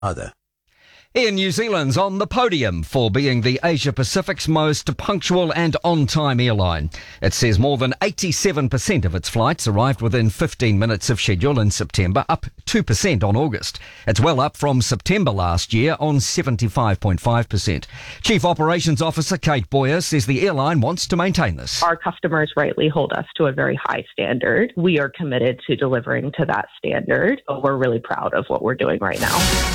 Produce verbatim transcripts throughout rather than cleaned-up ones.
other. Air New Zealand's on the podium for being the Asia Pacific's most punctual and on-time airline. It says more than eighty-seven percent of its flights arrived within fifteen minutes of schedule in September, up two percent on August. It's well up from September last year on seventy-five point five percent. Chief Operations Officer Kate Boyer says the airline wants to maintain this. Our customers rightly hold us to a very high standard. We are committed to delivering to that standard. So we're really proud of what we're doing right now.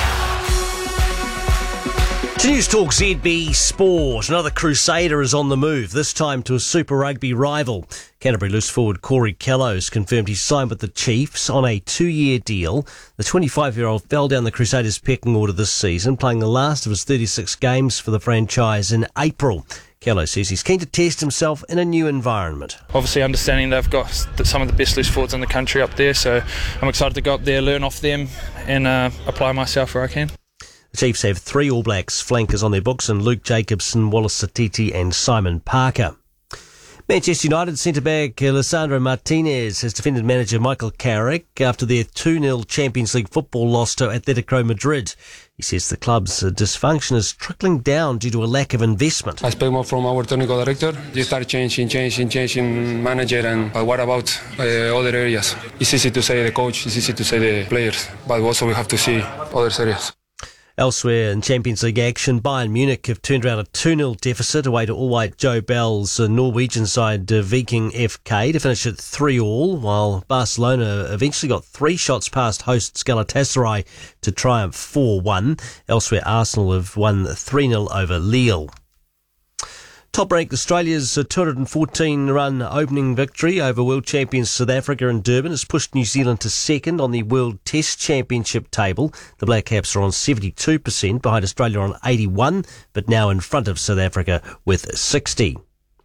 To News Talk Z B Sport, another Crusader is on the move, this time to a Super Rugby rival. Canterbury loose forward Corey Kellows confirmed he's signed with the Chiefs on a two-year deal. The twenty-five-year-old fell down the Crusaders' pecking order this season, playing the last of his thirty-six games for the franchise in April. Kellows says he's keen to test himself in a new environment. Obviously understanding they've got some of the best loose forwards in the country up there, so I'm excited to go up there, learn off them and uh, apply myself where I can. The Chiefs have three All Blacks flankers on their books in Luke Jacobson, Wallace Satiti and Simon Parker. Manchester United centre-back Lisandro Martinez has defended manager Michael Carrick after their two nil Champions League football loss to Atletico Madrid. He says the club's dysfunction is trickling down due to a lack of investment. I expect more from our technical director. You start changing, changing, changing manager, and but what about uh, other areas? It's easy to say the coach, it's easy to say the players, but also we have to see other areas. Elsewhere in Champions League action, Bayern Munich have turned around a two nil deficit away to all-white Joe Bell's Norwegian side uh, Viking F K to finish at three all, while Barcelona eventually got three shots past hosts Galatasaray to triumph four one. Elsewhere, Arsenal have won three nil over Lille. Top-ranked Australia's two hundred fourteen run opening victory over world champions South Africa in Durban has pushed New Zealand to second on the World Test Championship table. The Black Caps are on seventy-two percent, behind Australia on eighty-one, but now in front of South Africa with sixty.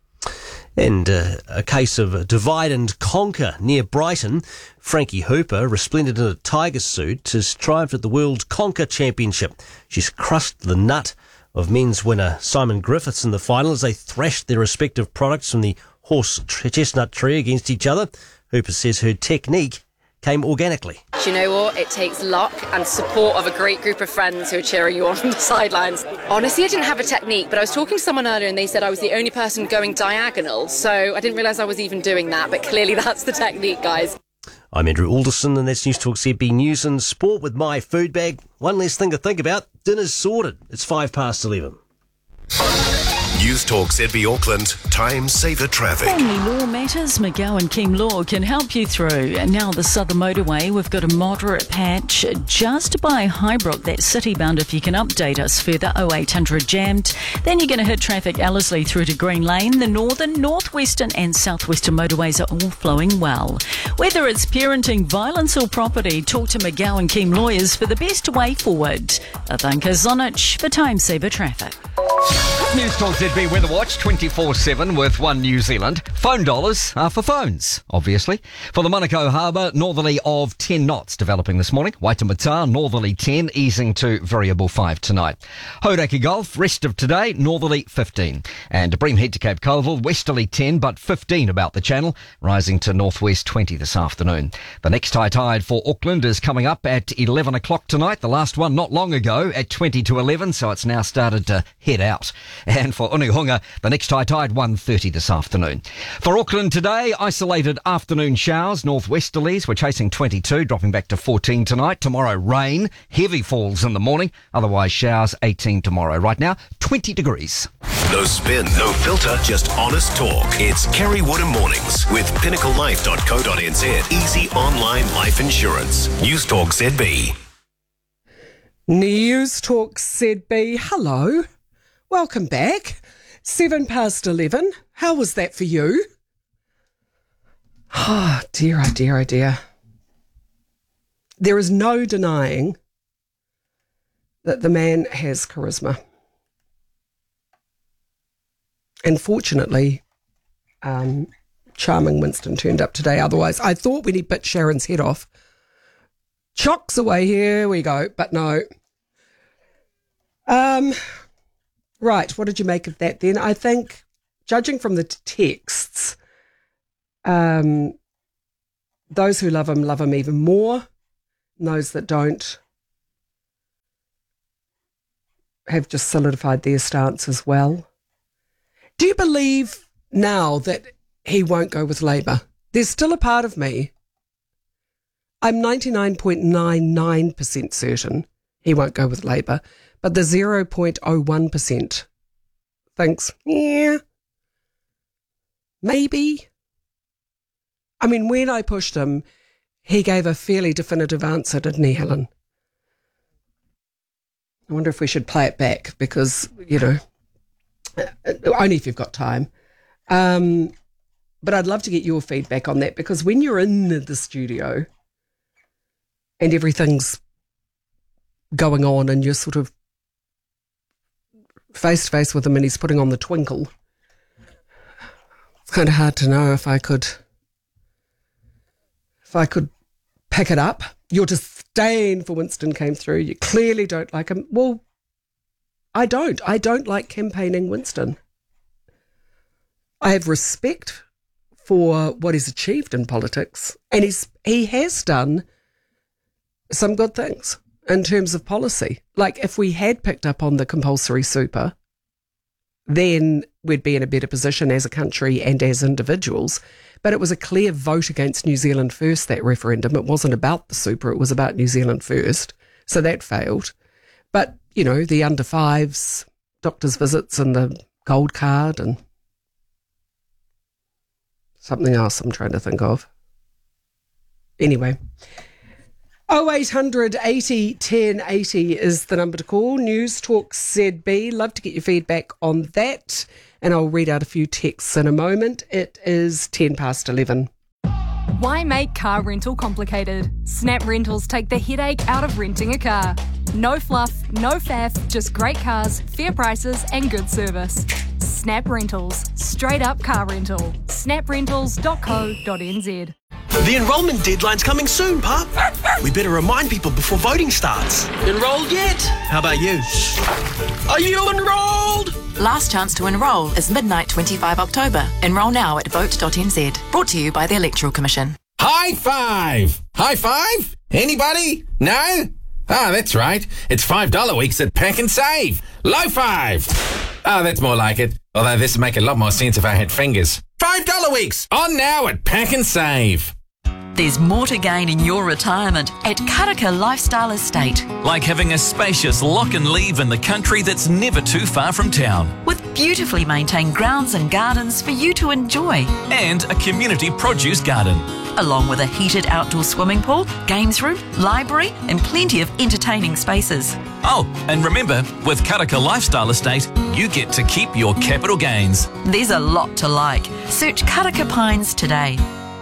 And uh, a case of divide and conquer near Brighton. Frankie Hooper, resplendent in a tiger suit, has triumphed at the World Conquer Championship. She's crushed the nut of men's winner Simon Griffiths in the final as they thrashed their respective products from the horse chestnut tree against each other. Hooper says her technique came organically. Do you know what? It takes luck and support of a great group of friends who are cheering you on from the sidelines. Honestly, I didn't have a technique, but I was talking to someone earlier and they said I was the only person going diagonal, so I didn't realise I was even doing that, but clearly that's the technique, guys. I'm Andrew Alderson, and that's News Talk Z B News and Sport with my food bag. One less thing to think about. Dinner's sorted. It's five past eleven. News Talk Z B Auckland, Time Saver Traffic. Family law matters, McGowan Keem Law can help you through. And now the Southern Motorway, we've got a moderate patch just by Highbrook, that's city-bound. If you can update us further, oh eight hundred jammed. Then you're going to hit traffic Ellerslie through to Green Lane. The northern, northwestern and southwestern motorways are all flowing well. Whether it's parenting, violence or property, talk to McGowan Keem Lawyers for the best way forward. Avanka Zonich for Time Saver Traffic. News Talk Z B Weather Watch twenty-four seven with One New Zealand. Phone dollars are for phones, obviously. For the Manukau Harbour, northerly of ten knots developing this morning. Waitemata, northerly ten, easing to variable five tonight. Hauraki Gulf, rest of today, northerly fifteen. And Bream Head to Cape Colville, westerly ten, but fifteen about the channel, rising to northwest twenty this afternoon. The next high tide for Auckland is coming up at eleven o'clock tonight. The last one not long ago at twenty to eleven, so it's now started to head out. And for Unihunga, the next high tide one thirty this afternoon. For Auckland today, isolated afternoon showers, northwesterlies. We're chasing twenty-two, dropping back to fourteen tonight. Tomorrow, rain, heavy falls in the morning. Otherwise, showers, eighteen tomorrow. Right now, twenty degrees. No spin, no filter, just honest talk. It's Kerry Woodham Mornings with pinnacle life dot co dot n z. Easy online life insurance. News Talk Z B. News Talk Z B. Hello. Welcome back. Seven past eleven. How was that for you? Oh, dear, oh, dear, oh, dear. There is no denying that the man has charisma. And fortunately, um, charming Winston turned up today. Otherwise, I thought when he bit Sharon's head off, chocks away, here we go. But no. Um... Right, what did you make of that then? I think, judging from the t- texts, um, those who love him love him even more. And those that don't have just solidified their stance as well. Do you believe now that he won't go with Labour? There's still a part of me, I'm ninety-nine point nine nine percent certain he won't go with Labour, but the zero point zero one percent thinks, yeah, maybe. I mean, when I pushed him, he gave a fairly definitive answer, didn't he, Helen? I wonder if we should play it back because, you know, only if you've got time. Um, but I'd love to get your feedback on that, because when you're in the studio and everything's going on and you're sort of face to face with him and he's putting on the twinkle, it's kind of hard to know if I could, if I could pick it up. Your disdain for Winston came through. You clearly don't like him. Well, I don't. I don't like campaigning Winston. I have respect for what he's achieved in politics, and he's he has done some good things in terms of policy. Like, if we had picked up on the compulsory super, then we'd be in a better position as a country and as individuals. But it was a clear vote against New Zealand First, that referendum. It wasn't about the super, it was about New Zealand First. So that failed. But, you know, the under fives, doctor's visits and the gold card and something else I'm trying to think of. Anyway, oh eight hundred eighty ten eighty is the number to call. News Talk Z B. Love to get your feedback on that. And I'll read out a few texts in a moment. It is ten past eleven. Why make car rental complicated? Snap Rentals take the headache out of renting a car. No fluff, no faff, just great cars, fair prices and good service. Snap Rentals. Straight up car rental. snap rentals dot co dot n z. The enrolment deadline's coming soon, Pup. We better remind people before voting starts. Enrolled yet? How about you? Are you enrolled? Last chance to enrol is midnight twenty-five October. Enrol now at vote dot n z. Brought to you by the Electoral Commission. High five! High five? Anybody? No? Ah, that's right. It's five dollar weeks at Pack and Save. Low five! Ah, that's more like it. Although this would make a lot more sense if I had fingers. five dollar weeks! On now at Pack and Save. There's more to gain in your retirement at Karaka Lifestyle Estate. Like having a spacious lock and leave in the country that's never too far from town. With beautifully maintained grounds and gardens for you to enjoy. And a community produce garden. Along with a heated outdoor swimming pool, games room, library and plenty of entertaining spaces. Oh, and remember, with Karaka Lifestyle Estate, you get to keep your capital gains. There's a lot to like. Search Karaka Pines today.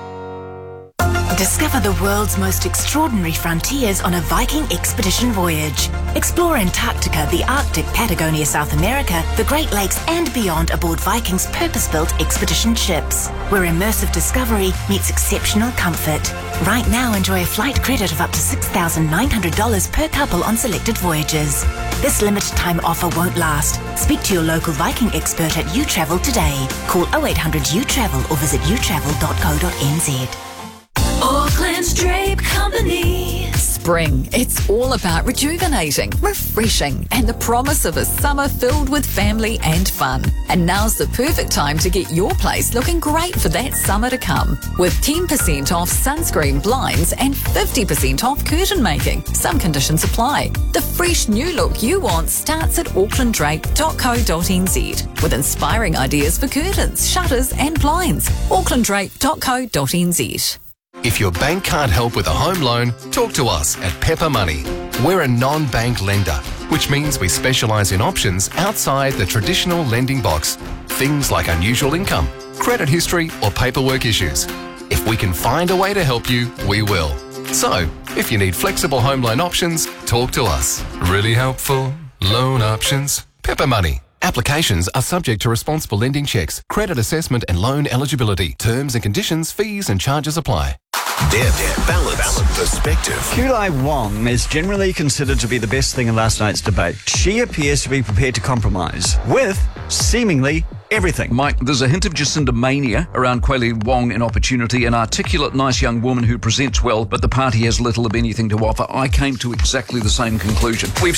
Discover the world's most extraordinary frontiers on a Viking expedition voyage. Explore Antarctica, the Arctic, Patagonia, South America, the Great Lakes and beyond aboard Viking's purpose-built expedition ships, where immersive discovery meets exceptional comfort. Right now, enjoy a flight credit of up to six thousand nine hundred dollars per couple on selected voyages. This limited time offer won't last. Speak to your local Viking expert at uTravel today. Call oh eight hundred U travel or visit u travel dot co dot n z. Auckland's Drape Company. Spring, it's all about rejuvenating, refreshing, and the promise of a summer filled with family and fun. And now's the perfect time to get your place looking great for that summer to come. With ten percent off sunscreen, blinds, and fifty percent off curtain making. Some conditions apply. The fresh new look you want starts at auckland drape dot co dot n z with inspiring ideas for curtains, shutters, and blinds. auckland drape dot co dot n z. If your bank can't help with a home loan, talk to us at Pepper Money. We're a non-bank lender, which means we specialise in options outside the traditional lending box. Things like unusual income, credit history or paperwork issues. If we can find a way to help you, we will. So, if you need flexible home loan options, talk to us. Really helpful loan options. Pepper Money. Applications are subject to responsible lending checks, credit assessment and loan eligibility. Terms and conditions, fees and charges apply. Deb, Deb, balance, balance, perspective. Kulai Wong is generally considered to be the best thing in last night's debate. She appears to be prepared to compromise with, seemingly, everything. Mike, there's a hint of Jacinda mania around Kulai Wong in Opportunity, an articulate, nice young woman who presents well, but the party has little of anything to offer. I came to exactly the same conclusion. We've